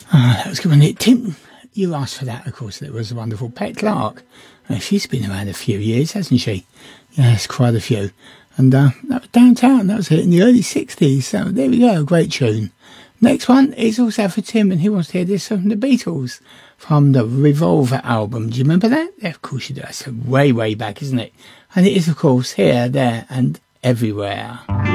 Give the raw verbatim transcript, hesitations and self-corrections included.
Oh, that was good, wasn't it? Tim, you asked for that, of course. It was the wonderful Pet Clark. Uh, she's been around a few years, hasn't she? Yes, quite a few. And uh, that was Downtown. That was it in the early sixties. So there we go, great tune. Next one is also for Tim, and he wants to hear this from the Beatles, from the Revolver album. Do you remember that? Yeah, of course you do. That's way, way back, isn't it? And it is, of course, Here, There and Everywhere.